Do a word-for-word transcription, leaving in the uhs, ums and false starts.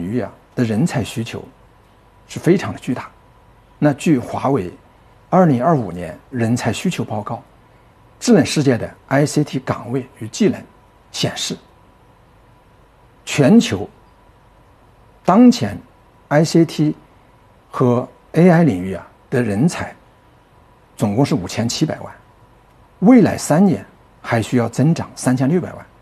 域啊的人才需求是非常的巨大。那据华为二零二五年人才需求报告，智能世界的 I C T 岗位与技能显示，全球当前 I C T 和 A I 领域啊的人才总共是五千七百万，未来三年还需要增长三千六百万。